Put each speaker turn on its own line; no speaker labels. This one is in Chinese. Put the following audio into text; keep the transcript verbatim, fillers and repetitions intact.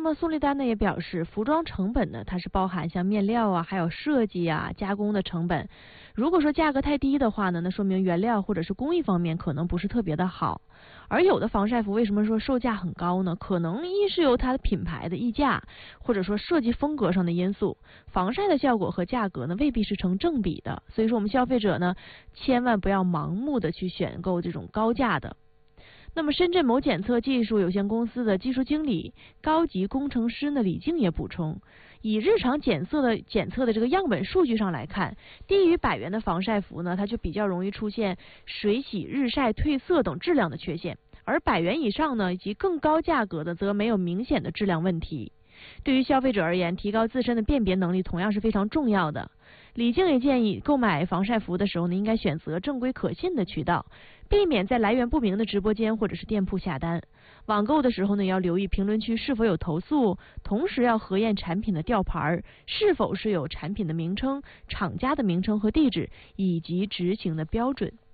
么宋丽丹呢也表示，服装成本呢它是包含像面料啊，还有设计啊、加工的成本。如果说价格太低的话呢，那说明原料或者是工艺方面可能不是特别的好。而有的防晒服为什么说售价很高呢？可能一是由它的品牌的溢价，或者说设计风格上的因素，防晒的效果和价格呢未必是成正比的。所以说我们消费者呢，千万不要盲目的去选购这种高价的。那么深圳某检测技术有限公司的技术经理、高级工程师呢李静也补充，以日常检测的检测的这个样本数据上来看，低于百元的防晒服呢，它就比较容易出现水洗、日晒、褪色等质量的缺陷，而百元以上呢以及更高价格的则没有明显的质量问题。对于消费者而言，提高自身的辨别能力同样是非常重要的。李静也建议购买防晒服的时候呢，应该选择正规可信的渠道，避免在来源不明的直播间或者是店铺下单。网购的时候呢，要留意评论区是否有投诉，同时要核验产品的吊牌是否是有产品的名称、厂家的名称和地址以及执行的标准。